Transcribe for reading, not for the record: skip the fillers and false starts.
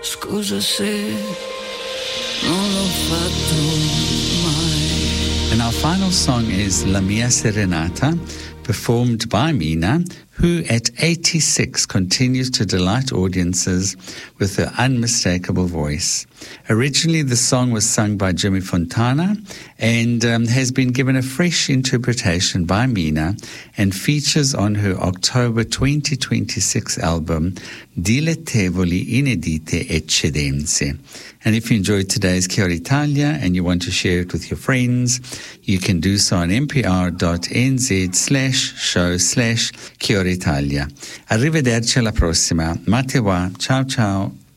scusa se non l'ho fatto mai. And our final song is La Mia Serenata, performed by Mina, who at 86 continues to delight audiences with her unmistakable voice. Originally, the song was sung by Jimmy Fontana and has been given a fresh interpretation by Mina and features on her October 2026 album, Dilettevoli Inedite Eccedenze. And if you enjoyed today's Kia ora Italia and you want to share it with your friends, you can do so on npr.nz/show/Kia ora Italia. Arrivederci alla prossima. Matewa. Ciao ciao.